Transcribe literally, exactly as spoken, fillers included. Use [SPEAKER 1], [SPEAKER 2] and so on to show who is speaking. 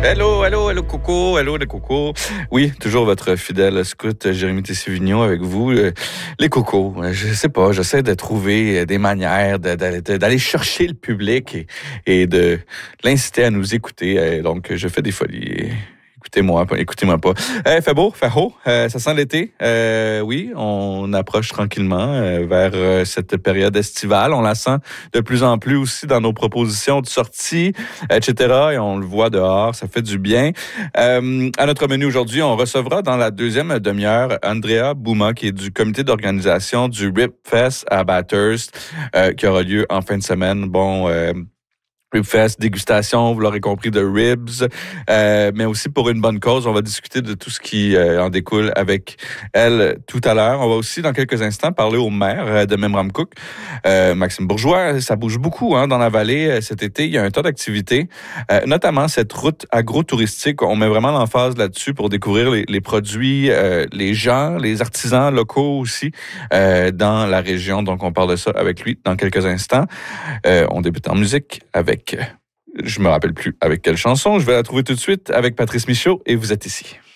[SPEAKER 1] Hello, hello, hello, Coco, hello, les cocos. Oui, toujours votre fidèle scout Jérémy Tessé-Vigneault avec vous. Les cocos, je sais pas, j'essaie de trouver des manières de, de, de, d'aller chercher le public et, et de l'inciter à nous écouter. Donc, je fais des folies. Écoutez-moi, écoutez-moi pas. Eh, fait beau, fait haut, euh, ça sent l'été. Euh, oui, on approche tranquillement euh, vers euh, cette période estivale. On la sent de plus en plus aussi dans nos propositions de sortie, et cetera. Et on le voit dehors, ça fait du bien. Euh, à notre menu aujourd'hui, on recevra dans la deuxième demi-heure Andrea Bouma, qui est du comité d'organisation du Ribfest à Bathurst, euh, qui aura lieu en fin de semaine. Bon... Euh, Ribfest, dégustation, vous l'aurez compris, de ribs, euh, mais aussi pour une bonne cause. On va discuter de tout ce qui euh, en découle avec elle tout à l'heure. On va aussi, dans quelques instants, parler au maire de Memramcook, euh, Maxime Bourgeois. Ça bouge beaucoup hein, dans la vallée cet été. Il y a un tas d'activités, euh, notamment cette route agro-touristique. On met vraiment l'emphase là-dessus pour découvrir les, les produits, euh, les gens, les artisans locaux aussi euh, dans la région. Donc, on parle de ça avec lui dans quelques instants. Euh, on débute en musique avec... Je me rappelle plus avec quelle chanson. Je vais la trouver tout de suite avec Patrice Michaud et vous êtes ici.